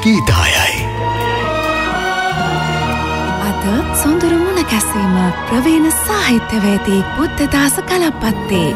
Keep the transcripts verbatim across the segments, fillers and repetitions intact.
ගීතායයි. අද සොඳුරු මුණ කැසීම ප්‍රවීණ සාහිත්‍යවේදී බුද්ධදාස කලපත්තේ.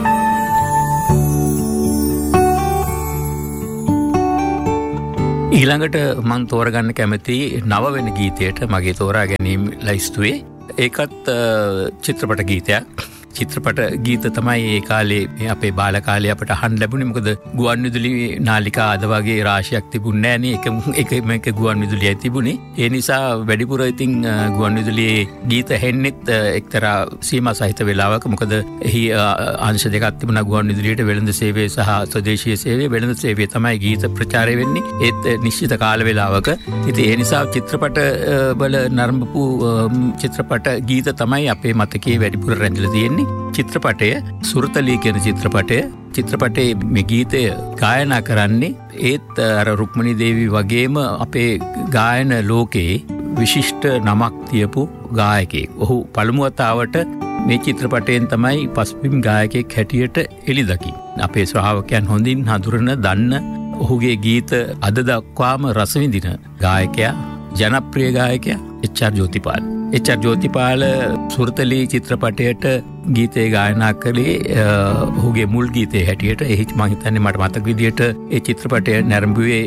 ඊළඟට මං තෝරගන්න කැමති නවවෙන ගීතයට මගේ තෝරා ගැනීම ලයිස්තුවේ. ඒකත් චිත්‍රපට ගීතයක්. චිත්‍රපට ගීත තමයි ඒ කාලේ අපේ බාල කාලේ අපට අහන්න ලැබුණේ. මොකද ගුවන් විදුලි නාලිකා අද වගේ රාශියක් තිබුණේ නැහැ නේ. එක එක මේක ගුවන් විදුලියයි තිබුණේ. ඒ නිසා වැඩිපුර ඉතින් ගුවන් විදුලියේ ගීත හෙන්නෙත් එක්තරා සීමා සහිත වෙලාවක. මොකද එහි අංශ දෙකක් තිබුණා ගුවන් විදුලියට වෙළඳ සේවය සහ ස්වදේශීය සේවය. වෙළඳ සේවය තමයි ගීත ප්‍රචාරය වෙන්නේ. ඒත් නිශ්චිත කාල වේලාවක. ඉතින් ඒ නිසා චිත්‍රපට වල නරඹපු චිත්‍රපට ගීත තමයි අපේ මතකයේ වැඩිපුර රැඳිලා තියෙන්නේ. චිත්‍රපටය සුරතලී කියන චිත්‍රපටය චිත්‍රපටයේ මේ ගීතය ගායනා කරන්නේ ඒත් අර රුක්මනී දේවී වගේම අපේ ගායන ලෝකයේ විශිෂ්ට නමක් තියපු ගායකයෙක්. ඔහු පළමු වතාවට මේ චිත්‍රපටයෙන් තමයි පසුබිම් ගායකයෙක් හැටියට එළි දකින්නේ. අපේ ශ්‍රාවකයන් හොඳින් හඳුරන දන්න ඔහුගේ ගීත අද දක්වාම රස විඳින ගායකයා ජනප්‍රිය ගායකයා එච්.ආර්. ජෝතිපාල. එච්.ආර්. ජෝතිපාල සුරතලී චිත්‍රපටයට ගීතේ ගායනා කළේ ඔහුගේ මුල් ගීතේ හැටියට. එහි මම හිතන්නේ මට මතක විදියට ඒ චිත්‍රපටය නැරඹුවේ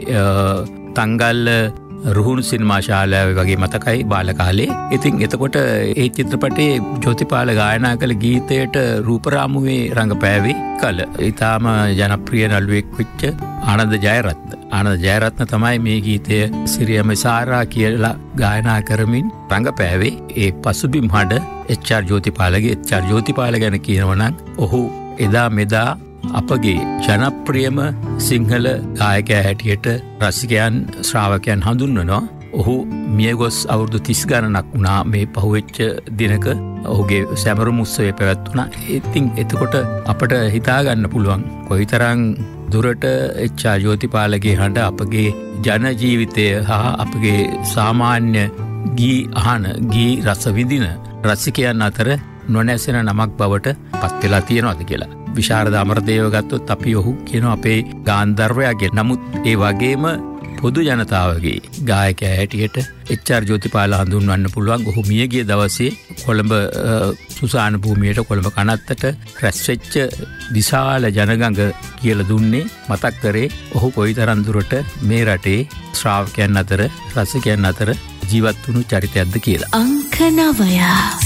තංගල්ල රුහුණු සිනමා ශාලාවේ වගේ මතකයි බාල කාලේ. ඉතින් එතකොට ඒ චිත්‍රපටයේ ජෝතිපාල ගායනා කළ ගීතයට රූපරාමුවේ රංගපෑවේ කල ඊටාම ජනප්‍රිය නළුවෙක් වෙච්ච ආනන්ද ජයරත්න. ආනන්ද ජයරත්න තමයි මේ ගීතය සිරියම සාරා කියලා ගායනා කරමින් රංගපෑවේ. ඒ පසුබිම් හඬ එච්.ආර්. ජෝතිපාලගේ. එච්.ආර්. ජෝතිපාල ගැන කියනවා නම් ඔහු එදා මෙදා අපගේ ජනප්‍රියම සිංහල ගායකයා හැටියට රසිකයන් ශ්‍රාවකයන් හඳුන්වනවා. ඔහු මියගොස් අවුරුදු තිස් ගණනක් වුණා මේ පහුවෙච්ච දිනක. ඔහුගේ සැමරුම් උත්සවය පැවැත්වුණා. ඉතින් එතකොට අපට හිතාගන්න පුළුවන් කොයිතරම් දුරට එච්.ආර්. ජෝතිපාලගේ හඬ අපගේ ජන ජීවිතය හා අපගේ සාමාන්‍ය ගී අහන ගී රස විඳින රසිකයන් අතර නොනැසෙන නමක් බවට පත් වෙලා තියෙනවද කියලා. විශාරද අමරදේව ගත්තොත් අපි ඔහු කියන අපේ ගාන්ධර්වයාගේ. නමුත් ඒ වගේම පොදු ජනතාවගේ ගායකයා හැටියට එච්.ආර්. ජෝතිපාල හඳුන්වන්න පුළුවන්. ඔහු මියගිය දවසේ කොළඹ සුසාන භූමියට කොළඹ කනත්තට රැස්වෙච්ච විශාල ජනගඟ කියලා දුන්නේ මතක් කරේ ඔහු කොයිතරම් දුරට මේ රටේ ශ්‍රාවකයන් අතර රසිකයන් අතර ජීවත් වුණු චරිතයක්ද කියලා. අංක නවය